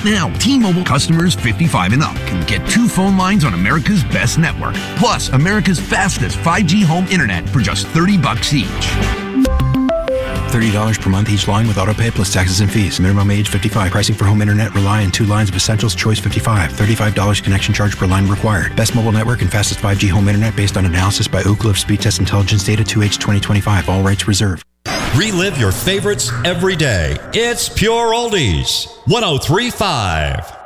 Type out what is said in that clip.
Right now, T-Mobile customers 55 and up can get 2 phone lines on America's best network, plus America's fastest 5G home internet for just $30 each. $30 per month each line with autopay plus taxes and fees. Minimum age 55. Pricing for home internet rely on 2 lines of Essentials Choice 55. $35 connection charge per line required. Best mobile network and fastest 5G home internet based on analysis by Oak Cliff Speed Test Intelligence data 2H 2025. All rights reserved. Relive your favorites every day. It's Pure Oldies. 103.5.